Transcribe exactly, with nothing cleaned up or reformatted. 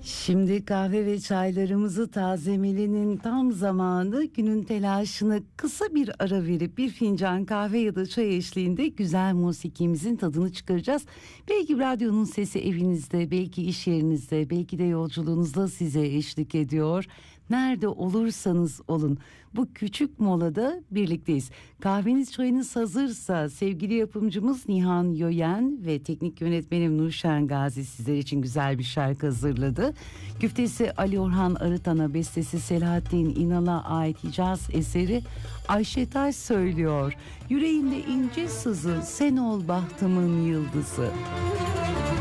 Şimdi kahve ve çaylarımızı tazemelenin tam zamanı. Günün telaşını kısa bir ara verip bir fincan kahve ya da çay eşliğinde güzel musikimizin tadını çıkaracağız. Belki radyonun sesi evinizde, belki iş yerinizde, belki de yolculuğunuzda size eşlik ediyor. Nerede olursanız olun, bu küçük molada birlikteyiz. Kahveniz çayınız hazırsa sevgili yapımcımız Nihan Yöyen ve teknik yönetmenim Nurşen Gazi sizler için güzel bir şarkı hazırladı. Güftesi Ali Orhan Arıtan'a, bestesi Selahattin İnal'a ait Hicaz eseri Ayşe Taş söylüyor. Yüreğinde ince sızı, sen ol bahtımın yıldızı.